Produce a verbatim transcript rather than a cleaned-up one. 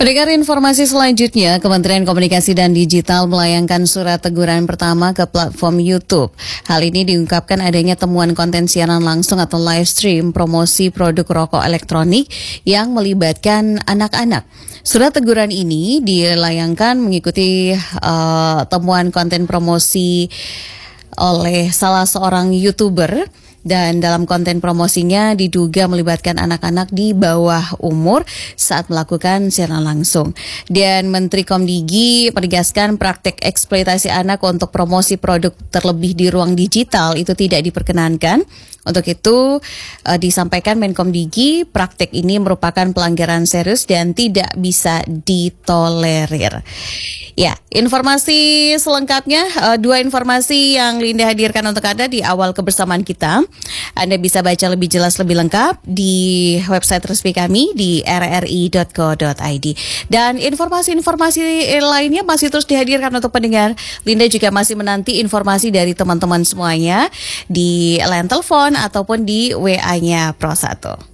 Pendengar, informasi selanjutnya, Kementerian Komunikasi dan Digital melayangkan surat teguran pertama ke platform YouTube. Hal ini diungkapkan adanya temuan konten siaran langsung atau live stream promosi produk rokok elektronik yang melibatkan anak-anak. Surat teguran ini dilayangkan mengikuti uh, temuan konten promosi oleh salah seorang YouTuber. Dan dalam konten promosinya diduga melibatkan anak-anak di bawah umur saat melakukan siaran langsung. Dan Menteri Komdigi menegaskan praktek eksploitasi anak untuk promosi produk terlebih di ruang digital itu tidak diperkenankan. Untuk itu uh, disampaikan Menkomdigi praktek ini merupakan pelanggaran serius dan tidak bisa ditolerir. Ya, informasi selengkapnya, uh, dua informasi yang Linda hadirkan untuk Anda di awal kebersamaan kita. Anda bisa baca lebih jelas, lebih lengkap di website resmi kami di r r i dot co dot i d. Dan informasi-informasi lainnya masih terus dihadirkan untuk pendengar. Linda juga masih menanti informasi dari teman-teman semuanya di line telepon ataupun di W A-nya Pro satu.